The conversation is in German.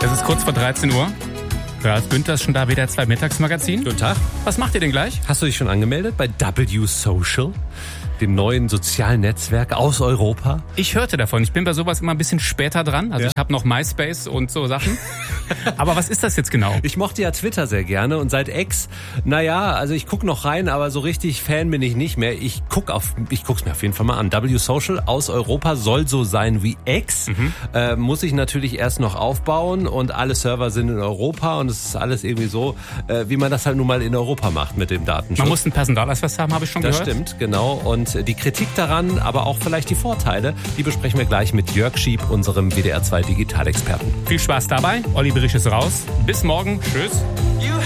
Es ist kurz vor 13 Uhr. Ralf Günther ist schon da, WDR 2 Mittagsmagazin. Guten Tag. Was macht ihr denn gleich? Hast du dich schon angemeldet bei W Social, dem neuen sozialen Netzwerk aus Europa? Ich hörte davon. Ich bin bei sowas immer ein bisschen später dran. Also ich habe noch MySpace und so Sachen. Aber was ist das jetzt genau? Ich mochte ja Twitter sehr gerne und seit X, also ich gucke noch rein, aber so richtig Fan bin ich nicht mehr. Ich guck's mir auf jeden Fall mal an. W Social aus Europa soll so sein wie X. Muss ich natürlich erst noch aufbauen und alle Server sind in Europa und es ist alles irgendwie so, wie man das halt nun mal in Europa macht mit dem Datenschutz. Man muss einen Personalausweis haben, habe ich schon gehört. Das stimmt, genau. Und die Kritik daran, aber auch vielleicht die Vorteile, die besprechen wir gleich mit Jörg Schieb, unserem WDR 2 Digitalexperten. Viel Spaß dabei. Olli Brich ist raus. Bis morgen. Tschüss.